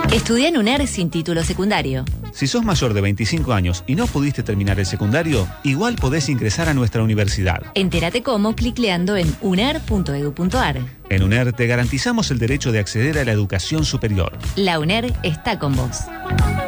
Estudié en UNER sin título secundario. Si sos mayor de 25 años y no pudiste terminar el secundario, igual podés ingresar a nuestra universidad. Entérate cómo clicleando en uner.edu.ar. En UNER te garantizamos el derecho de acceder a la educación superior. La UNER está con vos.